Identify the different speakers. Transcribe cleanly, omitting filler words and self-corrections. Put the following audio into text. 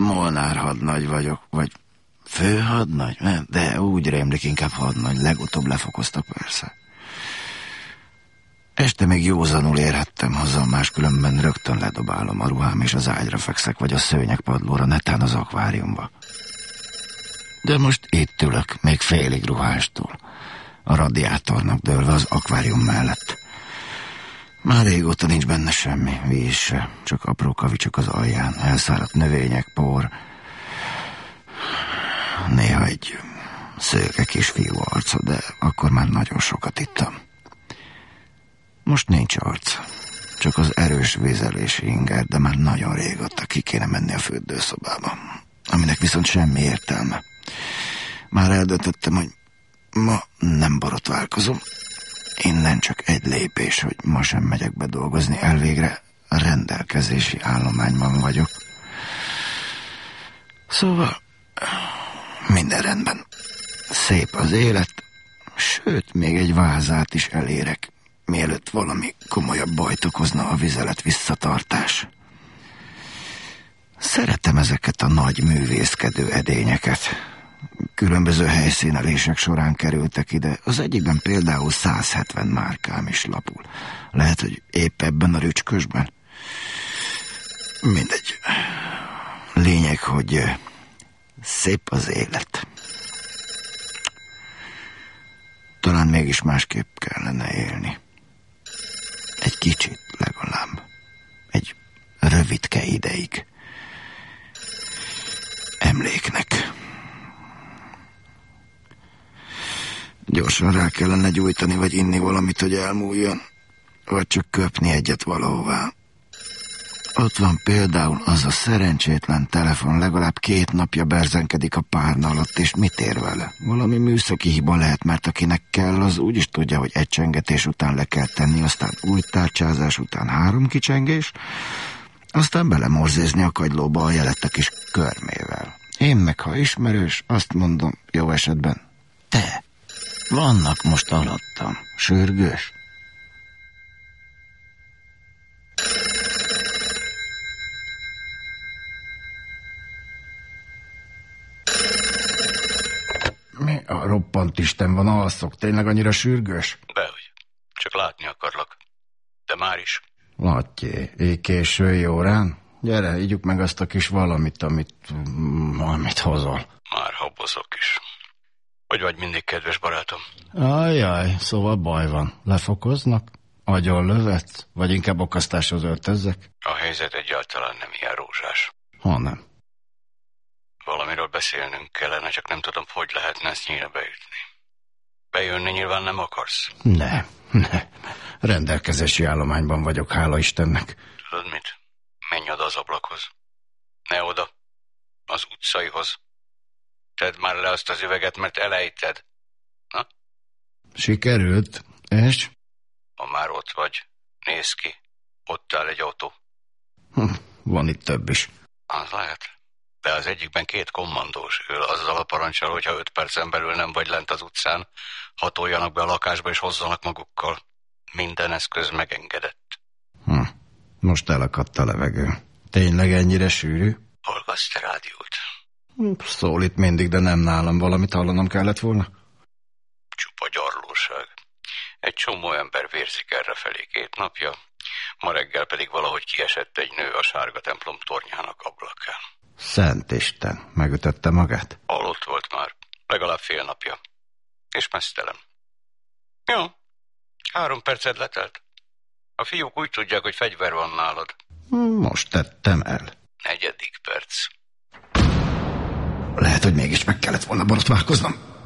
Speaker 1: Molnár hadnagy vagyok, vagy főhadnagy? De úgy rémlik, inkább hadnagy. Legutóbb lefokoztak persze. Este még józanul érhettem haza, máskülönben rögtön ledobálom a ruhám, és az ágyra fekszek, vagy a szőnyegpadlóra, netán az akváriumba. De most itt ülök, még félig ruhástól, a radiátornak dőlve az akvárium mellett. Már régóta nincs benne semmi, víz se, csak apró kavicsok az alján, elszáradt növények, por. Néha egy szőke kisfiú arca, de akkor már nagyon sokat ittam. Most nincs arc, csak az erős vizelési inger, de már nagyon régóta ki kéne menni a fürdőszobába, aminek viszont semmi értelme. Már eldöntöttem, hogy ma nem borotválkozom. Innen csak egy lépés, hogy ma sem megyek be dolgozni, elvégre rendelkezési állományban vagyok. Szóval minden rendben. Szép az élet, sőt, még egy vázát is elérek, mielőtt valami komolyabb bajt okozna a vizelet visszatartás. Szeretem ezeket a nagy művészkedő edényeket. Különböző helyszínelések során kerültek ide. Az egyikben például 170 márkám is lapul. Lehet, hogy épp ebben a rücskösben. Mindegy. Lényeg, hogy szép az élet. Talán mégis másképp kellene élni. Egy kicsit legalább. Egy rövidke ideig. Emléknek. Gyorsan rá kellene gyújtani, vagy inni valamit, hogy elmúljon. Vagy csak köpni egyet valahová. Ott van például az a szerencsétlen telefon, legalább 2 napja berzenkedik a párna alatt, és mit ér vele? Valami műszaki hiba lehet, mert akinek kell, az úgy is tudja, hogy egy csengetés után le kell tenni, aztán új tárcsázás után 3 kicsengés, aztán belemorzézni a kagylóba a jelet a kis körmével. Én meg, ha ismerős, azt mondom, jó esetben, te, vannak most alattam, sürgős. Mi a roppant Isten van, alszok? Tényleg annyira sürgős?
Speaker 2: Dehogy. Csak látni akarlak. De már is.
Speaker 1: Lattyé, így késői órán? Gyere, ígyuk meg azt a kis valamit, amit hozol.
Speaker 2: Már habozok is. Hogy vagy mindig, kedves barátom?
Speaker 1: Ajjaj, szóval baj van. Lefokoznak? Agyon lövetsz? Vagy inkább akasztáshoz öltözzek?
Speaker 2: A helyzet egyáltalán nem ilyen rózsás.
Speaker 1: Nem.
Speaker 2: Valamiről beszélnünk kellene, csak nem tudom, hogy lehetne ezt nyílre beütni. Bejönni nyilván nem akarsz?
Speaker 1: Ne. Rendelkezési állományban vagyok, hála Istennek.
Speaker 2: Tudod mit? Menj oda az ablakhoz. Ne oda. Az utcaihoz. Tedd már le azt az üveget, mert elejted. Na?
Speaker 1: Sikerült, és?
Speaker 2: Ha már ott vagy, nézd ki. Ott áll egy autó.
Speaker 1: Van itt több is.
Speaker 2: Az lehet. De az egyikben 2 kommandós ül azzal a parancsal, hogyha 5 percen belül nem vagy lent az utcán, hatoljanak be a lakásba és hozzanak magukkal. Minden eszköz megengedett.
Speaker 1: Most elakadt a levegő. Tényleg ennyire sűrű?
Speaker 2: Hallgatsz te rádiót?
Speaker 1: Szólít mindig, de nem nálam. Valamit hallanom kellett volna?
Speaker 2: Csupa gyarlóság. Egy csomó ember vérzik errefelé 2 napja, ma reggel pedig valahogy kiesett egy nő a sárga templom tornyának ablakán.
Speaker 1: Szent Isten, megütötte magát?
Speaker 2: Halott volt már, legalább fél napja. És meztelen. Jó, 3 percet letelt. A fiúk úgy tudják, hogy fegyver van nálad.
Speaker 1: Most tettem el.
Speaker 2: 4. perc.
Speaker 1: Lehet, hogy mégis meg kellett volna borotválkoznom.